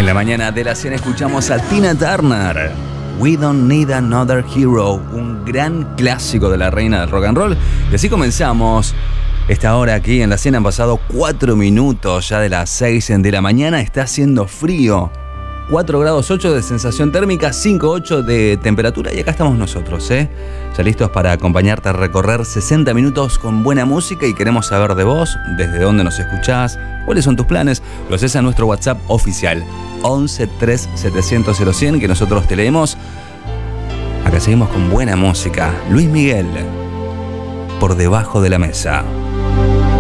En la mañana de la cena escuchamos a Tina Turner, We Don't Need Another Hero, un gran clásico de la reina del rock and roll. Y así comenzamos esta hora aquí en la cena. Han pasado 4 minutos ya de las 6 de la mañana. Está haciendo frío, 4 grados 8 de sensación térmica, 5,8 de temperatura. Y acá estamos nosotros, ya listos para acompañarte a recorrer 60 minutos con buena música. Y queremos saber de vos, desde dónde nos escuchás, cuáles son tus planes. Lo haces a nuestro WhatsApp oficial 11 3 700 0100, que nosotros te leemos. Acá seguimos con buena música. Luis Miguel, Por Debajo de la Mesa.